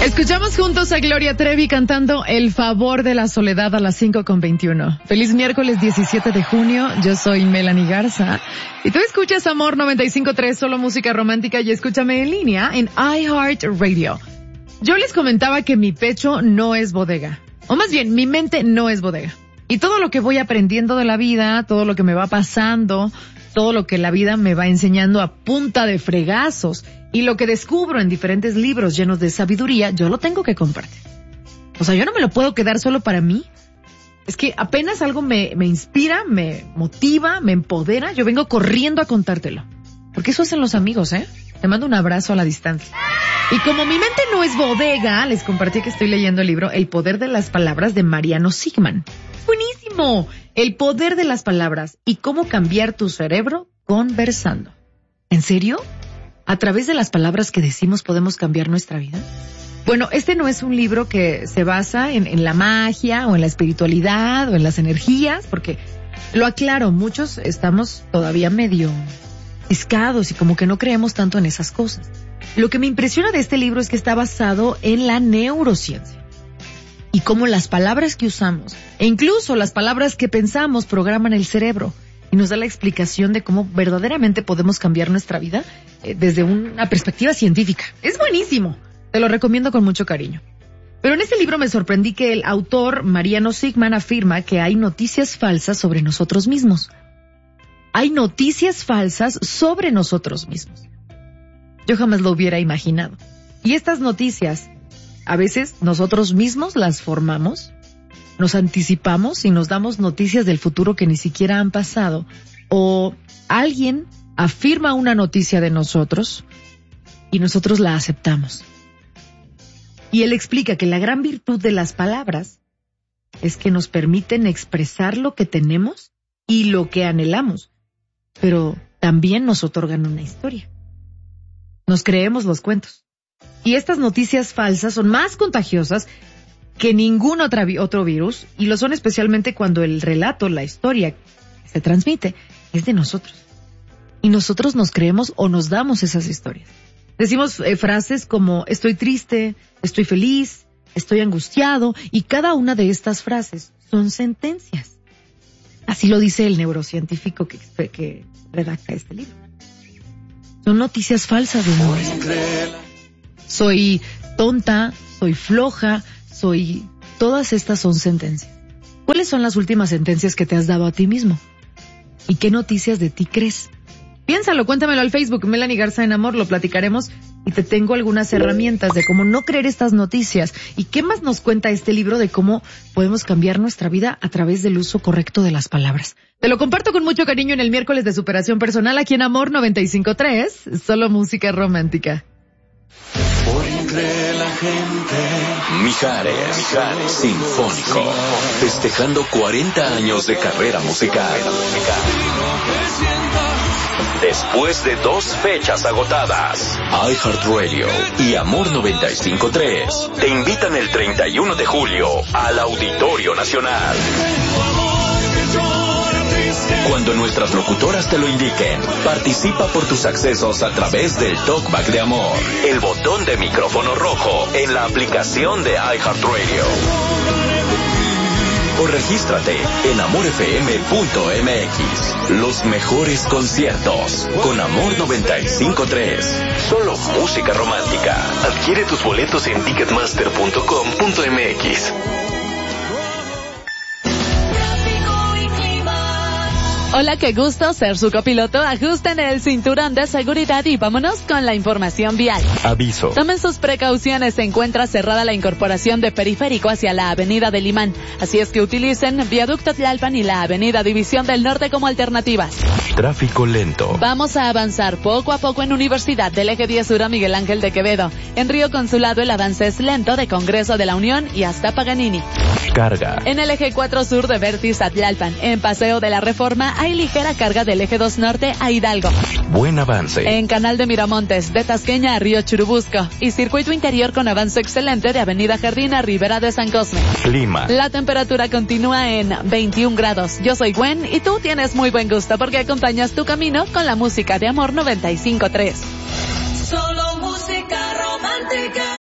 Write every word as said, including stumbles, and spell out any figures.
Escuchamos juntos a Gloria Trevi cantando El favor de la soledad a las cinco con veintiuno. Feliz miércoles diecisiete de junio, yo soy Melanie Garza. Y tú escuchas Amor noventa y cinco punto tres, solo música romántica, y escúchame en línea en iHeartRadio. Yo les comentaba que mi pecho no es bodega. O más bien, mi mente no es bodega. Y todo lo que voy aprendiendo de la vida, todo lo que me va pasando, todo lo que la vida me va enseñando a punta de fregazos, y lo que descubro en diferentes libros llenos de sabiduría, yo lo tengo que compartir. O sea, yo no me lo puedo quedar solo para mí. Es que apenas algo me, me inspira, me motiva, me empodera, yo vengo corriendo a contártelo. Porque eso hacen los amigos, ¿eh? Te mando un abrazo a la distancia. Y como mi mente no es bodega, les compartí que estoy leyendo el libro El poder de las palabras de Mariano Sigman. ¡Buenísimo! El poder de las palabras y cómo cambiar tu cerebro conversando. ¿En serio? ¿A través de las palabras que decimos podemos cambiar nuestra vida? Bueno, este no es un libro que se basa en, en la magia o en la espiritualidad o en las energías, porque, lo aclaro, muchos estamos todavía medio ciscados y como que no creemos tanto en esas cosas. Lo que me impresiona de este libro es que está basado en la neurociencia y cómo las palabras que usamos e incluso las palabras que pensamos programan el cerebro. Y nos da la explicación de cómo verdaderamente podemos cambiar nuestra vida eh, desde una perspectiva científica. Es buenísimo. Te lo recomiendo con mucho cariño. Pero en este libro me sorprendí que el autor, Mariano Sigman, afirma que hay noticias falsas sobre nosotros mismos. Hay noticias falsas sobre nosotros mismos. Yo jamás lo hubiera imaginado. Y estas noticias, a veces nosotros mismos las formamos, nos anticipamos y nos damos noticias del futuro que ni siquiera han pasado, o alguien afirma una noticia de nosotros y nosotros la aceptamos. Y él explica que la gran virtud de las palabras es que nos permiten expresar lo que tenemos y lo que anhelamos, pero también nos otorgan una historia. Nos creemos los cuentos. Y estas noticias falsas son más contagiosas que ningún otra, otro virus, y lo son especialmente cuando el relato, la historia que se transmite, es de nosotros. Y nosotros nos creemos o nos damos esas historias. Decimos eh, frases como estoy triste, estoy feliz, estoy angustiado, y cada una de estas frases son sentencias. Así lo dice el neurocientífico que, que redacta este libro. Son noticias falsas de uno. Soy tonta, soy floja, soy... Todas estas son sentencias. ¿Cuáles son las últimas sentencias que te has dado a ti mismo? ¿Y qué noticias de ti crees? Piénsalo, cuéntamelo al Facebook, Melanie Garza en Amor, lo platicaremos y te tengo algunas herramientas de cómo no creer estas noticias. ¿Y qué más nos cuenta este libro de cómo podemos cambiar nuestra vida a través del uso correcto de las palabras? Te lo comparto con mucho cariño en el miércoles de superación personal aquí en Amor noventa y cinco punto tres, solo música romántica. Por entre la gente. Mijares, Mijares Sinfónico, festejando cuarenta años de carrera musical. Después de dos fechas agotadas, iHeartRadio y Amor noventa y cinco punto tres te invitan el treinta y uno de julio al Auditorio Nacional. Cuando nuestras locutoras te lo indiquen, participa por tus accesos a través del Talkback de Amor, el botón de micrófono rojo en la aplicación de iHeartRadio. O regístrate en amor f m punto m x. Los mejores conciertos con Amor noventa y cinco punto tres. Solo música romántica. Adquiere tus boletos en ticketmaster punto com punto m x. Hola, qué gusto ser su copiloto. Ajusten el cinturón de seguridad y vámonos con la información vial. Aviso. Tomen sus precauciones. Se encuentra cerrada la incorporación de Periférico hacia la Avenida del Imán. Así es que utilicen Viaducto Tlalpan y la Avenida División del Norte como alternativas. Tráfico lento. Vamos a avanzar poco a poco en Universidad del Eje diez Sur a Miguel Ángel de Quevedo. En Río Consulado el avance es lento de Congreso de la Unión y hasta Paganini. Carga. En el Eje cuatro Sur de Vértiz a Tlalpan. En Paseo de la Reforma hay ligera carga del Eje dos Norte a Hidalgo. Buen avance. En Canal de Miramontes, de Tasqueña a Río Churubusco. Y Circuito Interior con avance excelente de Avenida Jardín a Ribera de San Cosme. Clima. La temperatura continúa en veintiún grados. Yo soy Gwen y tú tienes muy buen gusto porque acompañas tu camino con la música de Amor noventa y cinco punto tres. Solo música romántica.